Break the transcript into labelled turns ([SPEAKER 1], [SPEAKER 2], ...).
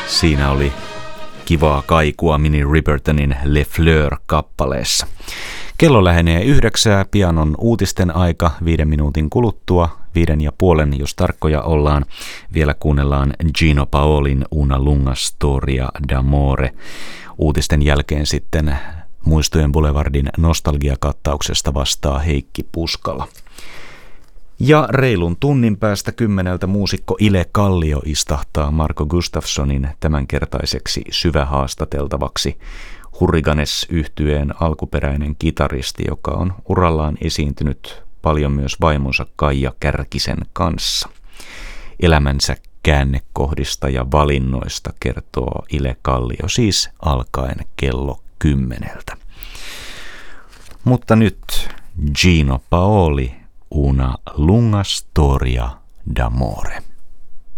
[SPEAKER 1] Siinä oli kivaa kaikua Minnie Ripertonin Le Fleur-kappaleessa. Kello lähenee 9, pian on uutisten aika 5 minuutin kuluttua, 5,5 jos tarkkoja ollaan. Vielä kuunnellaan Gino Paolin Una lunga storia d'amore. Uutisten jälkeen sitten Muistojen Boulevardin nostalgiakattauksesta vastaa Heikki Puskala. Ja reilun tunnin päästä 10 muusikko Ile Kallio istahtaa Marco Gustafssonin tämänkertaiseksi syvähaastateltavaksi. Hurriganes-yhtyeen alkuperäinen kitaristi, joka on urallaan esiintynyt paljon myös vaimonsa Kaija Kärkisen kanssa. Elämänsä käännekohdista ja valinnoista kertoo Ile Kallio siis alkaen kello 10. Mutta nyt Gino Paoli, Una lunga storia d'amore.